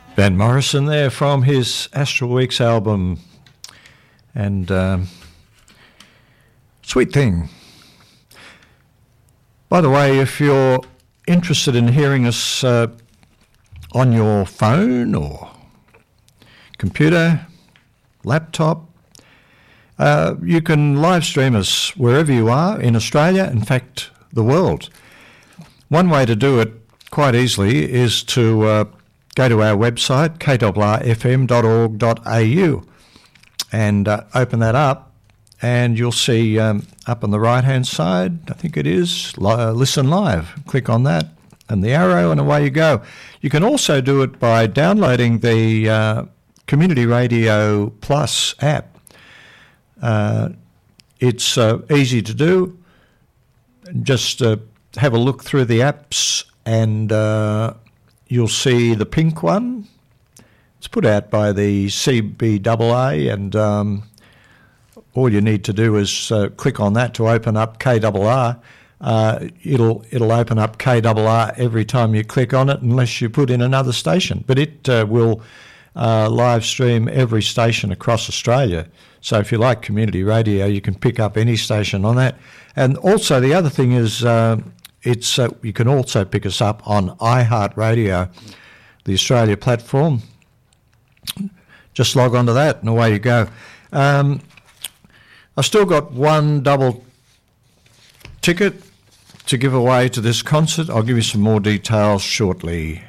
Van Morrison there from his Astral Weeks album. And sweet thing. By the way, if you're interested in hearing us on your phone or computer, laptop, you can live stream us wherever you are in Australia, in fact, the world. One way to do it quite easily is to go to our website, krrfm.org.au, and open that up, and you'll see up on the right-hand side, I think it is, Listen Live. Click on that, and the arrow, and away you go. You can also do it by downloading the Community Radio Plus app. It's easy to do. Just have a look through the apps, and you'll see the pink one. It's put out by the CBAA, and all you need to do is click on that to open up KRR. It'll open up KRR every time you click on it, unless you put in another station. But it will live stream every station across Australia. So if you like community radio, you can pick up any station on that. And also the other thing is you can also pick us up on iHeartRadio, the Australia platform. Just log on to that and away you go. I've still got one double ticket to give away to this concert. I'll give you some more details shortly.